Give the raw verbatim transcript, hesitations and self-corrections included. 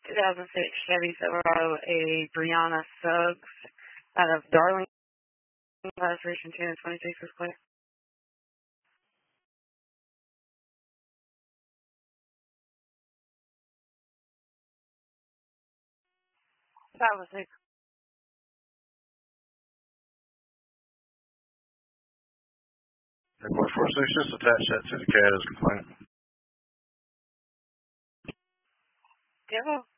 two thousand six Chevy Silverado, a Brianna Suggs out of Darling, registration ten and twenty-six is clear. That was it. Airport four six, just attach that to the C A D as complaint. Yeah.